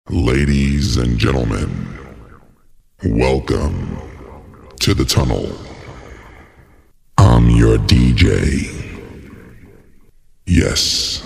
Ladies and gentlemen, welcome to the tunnel. I'm your DJ. Yes,